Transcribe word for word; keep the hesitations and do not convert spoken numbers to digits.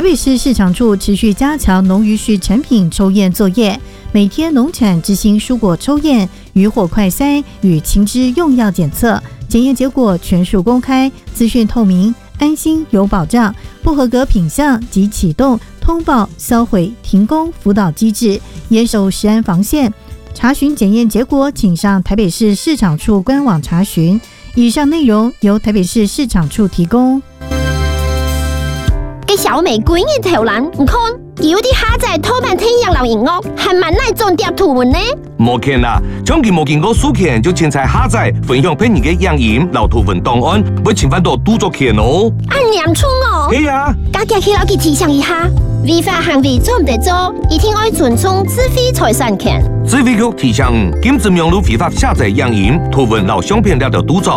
北市市场处持续加强农渔畜产品抽验作业，每天农产之星蔬果抽验、渔获快筛与禽只用药检测，检验结果全数公开，资讯透明，安心有保障。不合格品项即启动通报、销毁、停工辅导机制，严守食安防线。查询检验结果，请上台北市市场处官网查询。以上内容由台北市市场处提供。 给小美闺嘅頭欄，唔看有啲蝦仔拖慢天陽流熒屋，係咪嚟種碟圖文呢？ 冇見啦，將佢冇見過書權就凊彩蝦仔分享俾人嘅影音留圖文檔案，會侵犯到著作權哦。 啊，嚴重哦！ 係啊， 家家去老記提醒一下，違法行為做唔得做，一定要尊重智慧財產權。 智慧局提醒，禁止網絡非法下載影音、圖文留相片了就杜作。